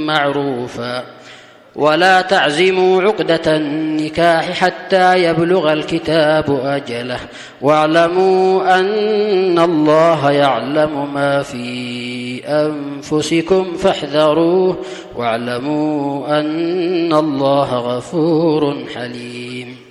معروفا ولا تعزموا عقدة النكاح حتى يبلغ الكتاب أجله واعلموا أن الله يعلم ما في أنفسكم فاحذروه واعلموا أن الله غفور حليم.